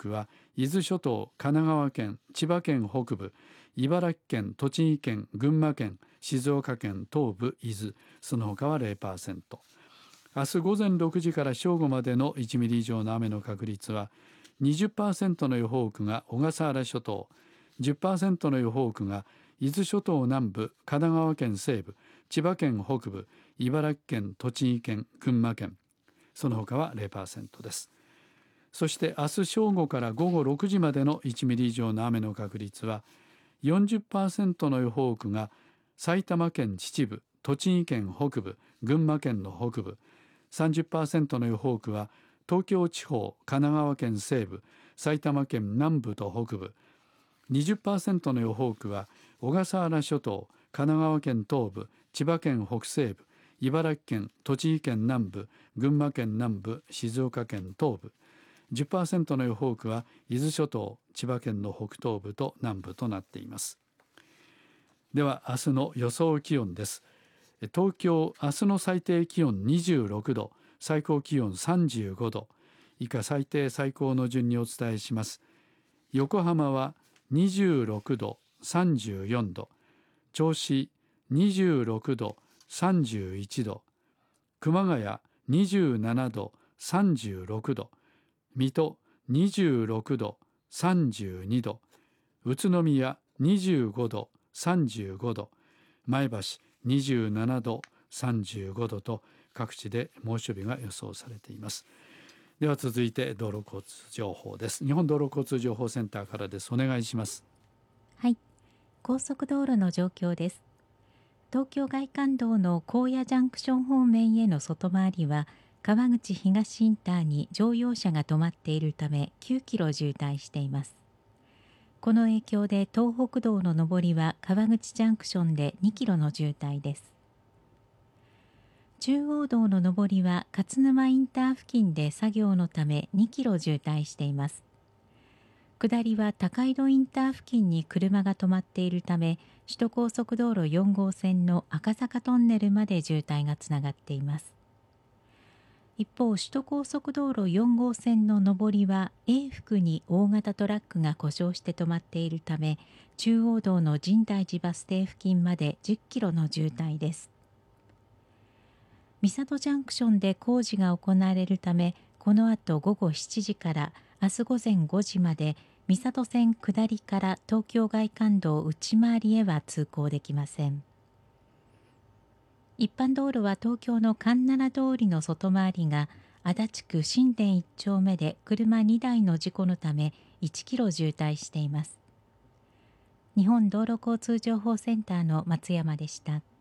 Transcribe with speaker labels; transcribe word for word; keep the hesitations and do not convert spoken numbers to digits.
Speaker 1: くは伊豆諸島、神奈川県、千葉県北部、茨城県、栃木県、群馬県、静岡県東部、伊豆、その他は ゼロパーセント。明日午前ろくじから正午までのいちミリ以上の雨の確率は にじゅっパーセント の予報区が小笠原諸島、じゅっパーセント の予報区が伊豆諸島南部、神奈川県西部、千葉県北部、茨城県、栃木県、群馬県、その他は ゼロパーセント です。そして明日正午から午後ろくじまでのいちミリ以上の雨の確率は よんじゅっパーセント の予報区が埼玉県秩父、栃木県北部、群馬県の北部、さんじゅっパーセント の予報区は東京地方、神奈川県西部、埼玉県南部と北部、にじゅっパーセント の予報区は小笠原諸島、神奈川県東部、千葉県北西部、茨城県、栃木県南部、群馬県南部、静岡県東部、じゅっパーセント の予報区は伊豆諸島、千葉県の北東部と南部となっています。では明日の予想気温です。東京、明日の最低気温にじゅうろくど、最高気温さんじゅうごど、以下最低最高の順にお伝えします。横浜はにじゅうろくど、さんじゅうよんど、銚子にじゅうろくど、さんじゅういちど、熊谷にじゅうななど、さんじゅうろくど、水戸にじゅうろくど、さんじゅうにど、宇都宮にじゅうごど、さんじゅうごど、前橋にじゅうななど、さんじゅうごどと各地で猛暑日が予想されています。では続いて道路交通情報です。日本道路交通情報センターからです。お願いします。
Speaker 2: はい、高速道路の状況です。東京外環道の高野ジャンクション方面への外回りは川口東インターに乗用車が止まっているためきゅうキロ渋滞しています。この影響で東北道の上りは川口ジャンクションでにキロの渋滞です。中央道の上りは勝沼インター付近で作業のためにキロ渋滞しています。下りは高井戸インター付近に車が止まっているため首都高速道路よん号線の赤坂トンネルまで渋滞がつながっています。一方、首都高速道路よん号線の上りは永福に大型トラックが故障して止まっているため中央道の深大寺バス停付近までじゅっキロの渋滞です。三郷ジャンクションで工事が行われるためこの後午後しちじから明日午前ごじまで三郷線下りから東京外環道内回りへは通行できません。一般道路は東京の環七通りの外回りが足立区新田一丁目で車にだいの事故のためいちキロ渋滞しています。日本道路交通情報センターの松山でした。